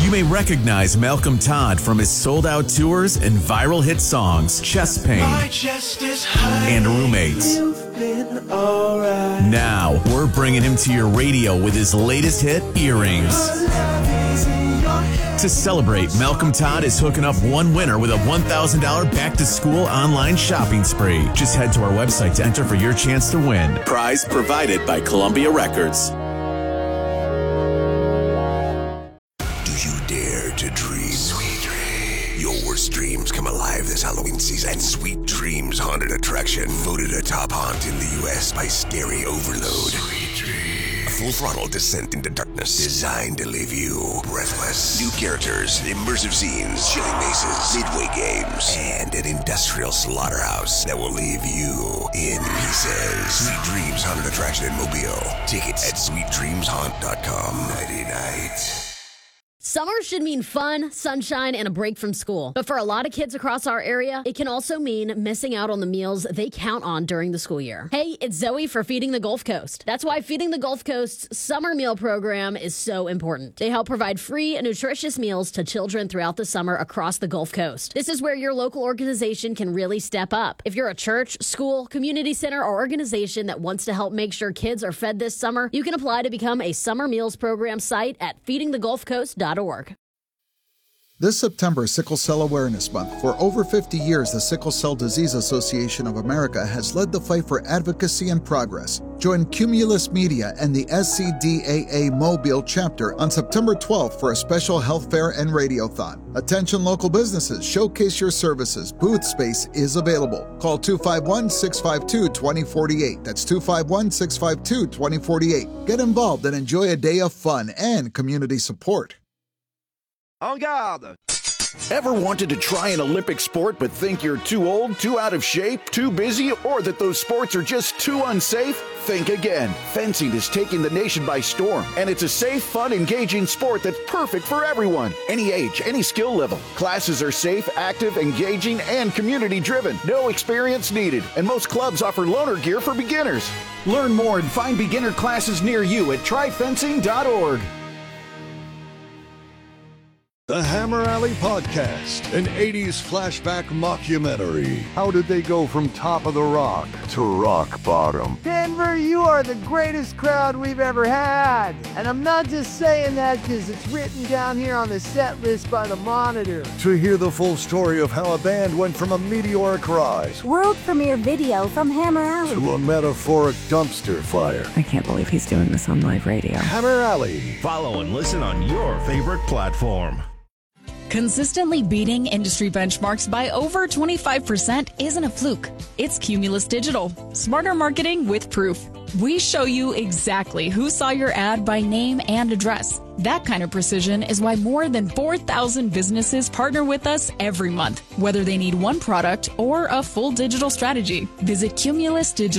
You may recognize Malcolm Todd from his sold-out tours and viral hit songs, Chest Pain and Roommates. Now, we're bringing him to your radio with his latest hit, Earrings. To celebrate, Malcolm Todd is hooking up one winner with a $1,000 back-to-school online shopping spree. Just head to our website to enter for your chance to win. Prize provided by Columbia Records. Do you dare to dream? Sweet dreams. Your worst dreams come alive this Halloween season. Sweet Dreams Haunted Attraction, voted a top haunt in the U.S. by Scary Overload. Sweet Dreams. Full throttle descent into darkness, designed to leave you breathless. New characters, immersive scenes, chilling mazes, midway games, and an industrial slaughterhouse that will leave you in pieces. Sweet Dreams Haunted Attraction in Mobile. Tickets at sweetdreamshaunt.com. Nighty night. Summer should mean fun, sunshine, and a break from school. But for a lot of kids across our area, it can also mean missing out on the meals they count on during the school year. Hey, it's Zoe for Feeding the Gulf Coast. That's why Feeding the Gulf Coast's summer meal program is so important. They help provide free and nutritious meals to children throughout the summer across the Gulf Coast. This is where your local organization can really step up. If you're a church, school, community center, or organization that wants to help make sure kids are fed this summer, you can apply to become a summer meals program site at feedingthegulfcoast.org. This September is Sickle Cell Awareness Month. For over 50 years, the Sickle Cell Disease Association of America has led the fight for advocacy and progress. Join Cumulus Media and the SCDAA Mobile chapter on September 12th for a special health fair and radiothon. Attention local businesses, showcase your services. Booth space is available. Call 251-652-2048. That's 251-652-2048. Get involved and enjoy a day of fun and community support. En garde! Ever wanted to try an Olympic sport but think you're too old, too out of shape, too busy, or that those sports are just too unsafe? Think again. Fencing is taking the nation by storm, and it's a safe, fun, engaging sport that's perfect for everyone. Any age, any skill level. Classes are safe, active, engaging, and community-driven. No experience needed, and most clubs offer loaner gear for beginners. Learn more and find beginner classes near you at tryfencing.org. The Hammer Alley Podcast, an 80s flashback mockumentary. How did they go from top of the rock to rock bottom? Denver, you are the greatest crowd we've ever had. And I'm not just saying that because it's written down here on the set list by the Monitor. To hear the full story of how a band went from a meteoric rise, world premiere video from Hammer Alley, to a metaphoric dumpster fire. I can't believe he's doing this on live radio. Hammer Alley. Follow and listen on your favorite platform. Consistently beating industry benchmarks by over 25% isn't a fluke. It's Cumulus Digital. Smarter marketing with proof. We show you exactly who saw your ad by name and address. That kind of precision is why more than 4,000 businesses partner with us every month, whether they need one product or a full digital strategy. Visit Cumulus Digital.